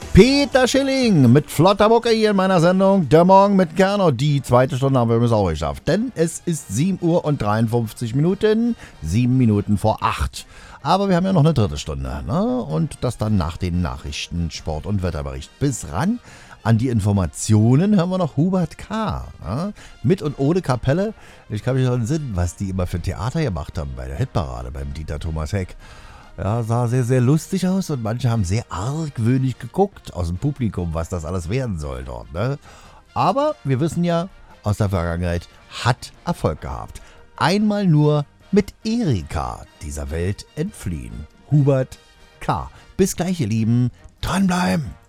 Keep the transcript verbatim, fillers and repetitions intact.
Peter Schilling mit flotter Mucke hier in meiner Sendung Der Morgen mit Kerner. Die zweite Stunde haben wir übrigens auch geschafft, denn es ist sieben Uhr und dreiundfünfzig Minuten, sieben Minuten vor acht. Aber wir haben ja noch eine dritte Stunde, ne? Und das dann nach den Nachrichten, Sport und Wetterbericht. Bis ran an die Informationen hören wir noch Hubert K. Ja? Mit und ohne Kapelle. Ich kann mich noch entsinnen, was die immer für Theater gemacht haben bei der Hitparade beim Dieter Thomas Heck. Ja, sah sehr, sehr lustig aus und manche haben sehr argwöhnig geguckt aus dem Publikum, was das alles werden soll dort. Ne? Aber wir wissen ja, aus der Vergangenheit hat Erfolg gehabt. Einmal nur mit Erika dieser Welt entfliehen. Hubert K. Bis gleich, ihr Lieben. Dranbleiben!